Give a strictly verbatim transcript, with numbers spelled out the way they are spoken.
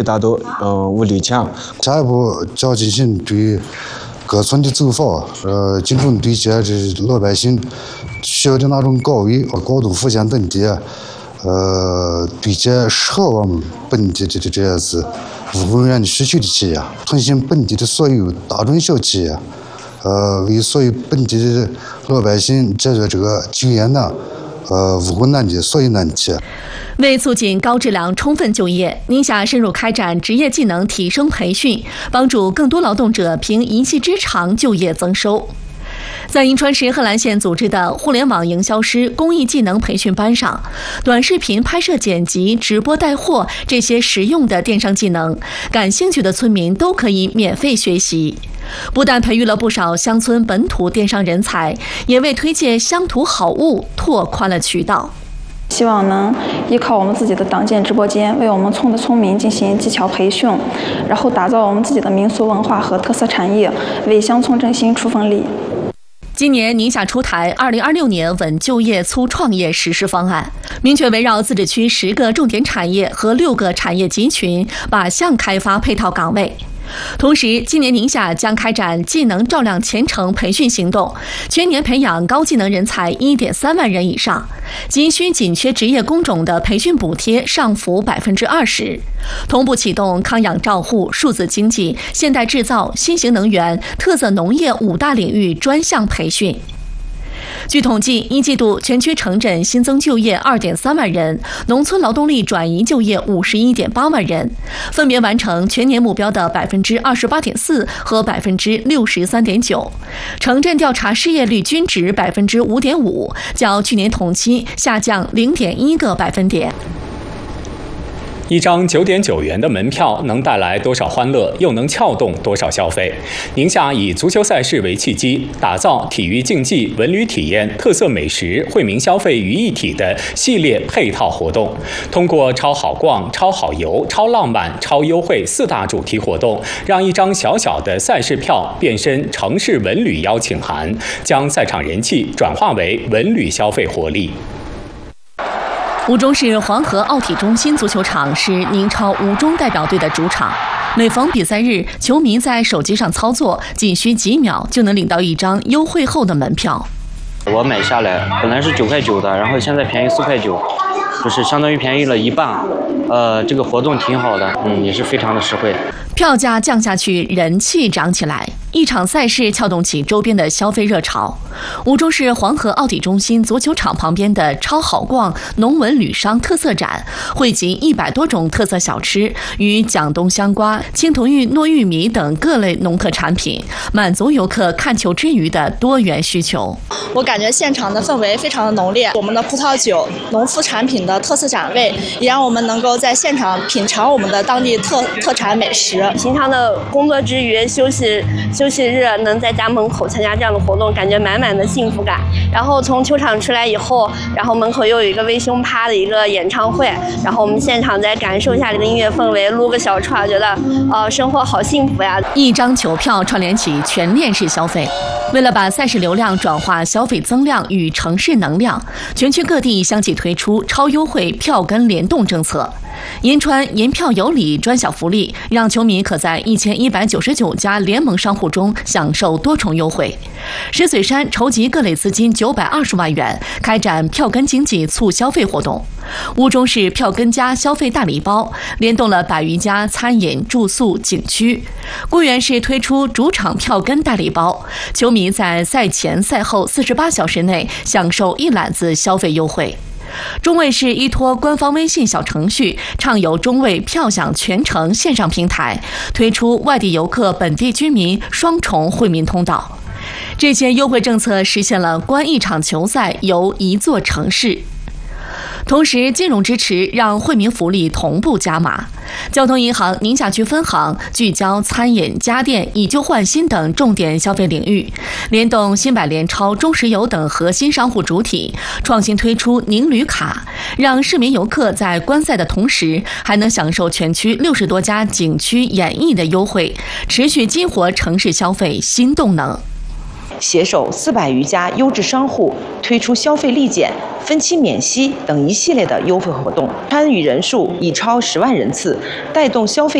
大多呃无力抢。 下一步就要进行对各村的走访，呃，精准对接这老百姓需要的那种岗位、高度风险等地，呃，对接适合我们本地的这这样子务工人员的需求的企业，推行本地的所有大中小企业。呃，为所有本地的老百姓解决这个就业难、呃务工难的所有难题。 为促进高质量充分就业，宁夏深入开展职业技能提升培训，帮助更多劳动者凭一技之长就业增收。在银川市贺兰县组织的互联网营销师公益技能培训班上，短视频拍摄剪辑、直播带货这些实用的电商技能，感兴趣的村民都可以免费学习。不但培育了不少乡村本土电商人才，也为推介乡土好物拓宽了渠道。 希望能依靠我们自己的党建直播间，为我们村的村民进行技巧培训，然后打造我们自己的民俗文化和特色产业，为乡村振兴出份力。 今年宁夏出台二零二六年稳就业促创业实施方案，明确围绕自治区十个重点产业和六个产业集群，靶向开发配套岗位。同时，今年宁夏将开展技能照亮前程培训行动，全年培养高技能人才 一点三万人以上，急需紧缺职业工种的培训补贴上浮 百分之二十， 同步启动康养照护、数字经济、现代制造、新型能源、特色农业五大领域专项培训。据统计，一季度全区城镇新增就业 二点三万人，农村劳动力转移就业 五十一点八万人，分别完成全年目标的 百分之二十八点四 和 百分之六十三点九。城镇调查失业率均值 百分之五点五， 较去年同期下降 零点一个百分点。 一张九点九元的门票能带来多少欢乐，又能撬动多少消费？宁夏以足球赛事为契机，打造体育竞技、文旅体验、特色美食、惠民消费于一体的系列配套活动。通过超好逛、超好游、超浪漫、超优惠四大主题活动，让一张小小的赛事票变身城市文旅邀请函，将赛场人气转化为文旅消费活力。 吴中市黄河奥体中心足球场是宁超吴中代表队的主场。每逢比赛日，球迷在手机上操作，仅需几秒就能领到一张优惠后的门票。 我买下来本来是九块九的，然后现在便宜四块九，就是相当于便宜了一半。呃，这个活动挺好的，嗯，也是非常的实惠。 票价降下去，人气涨起来，一场赛事撬动起周边的消费热潮。吴中市黄河奥体中心足球场旁边的超好逛农文旅商特色展，汇集一百多种特色小吃与蒋冬香瓜、青铜玉糯玉米等各类农特产品，满足游客看球之余的多元需求。 我感觉现场的氛围非常的浓烈，我们的葡萄酒、农副产品的特色展位，也让我们能够在现场品尝我们的当地特特产美食。 平常的工作之余、休息休息日，能在家门口参加这样的活动，感觉满满的幸福感。然后从球场出来以后，然后门口又有一个微胸趴的一个演唱会，然后我们现场再感受一下这个音乐氛围，撸个小串，觉得呃生活好幸福呀！ 一张球票串联起全链式消费。为了把赛事流量转化消费增量与城市能量，全区各地相继推出超优惠票根联动政策。银川银票有礼专享福利，让球迷可在一千一百九十九家联盟商户中享受多重优惠。石嘴山筹集各类资金九百二十万元，开展票根经济促消费活动。吴中市票根加消费大礼包联动了百余家餐饮、住宿、景区。固原市推出主场票根大礼包，球迷在赛前赛后四十八小时内享受一揽子消费优惠。中卫市依托官方微信小程序，畅游中卫票享全程线上平台，推出外地游客、本地居民双重惠民通道。这些优惠政策实现了观一场球赛游一座城市。同时，金融支持让惠民福利同步加码。交通银行宁夏区分行聚焦餐饮、家电、以旧换新等重点消费领域，联动新百联超、中石油等核心商户主体，创新推出宁旅卡，让市民游客在观赛的同时，还能享受全区六十多家景区演艺的优惠，持续激活城市消费新动能。 携手四百余家优质商户推出消费立减、分期免息等一系列的优惠活动，参与人数已超十万人次，带动消费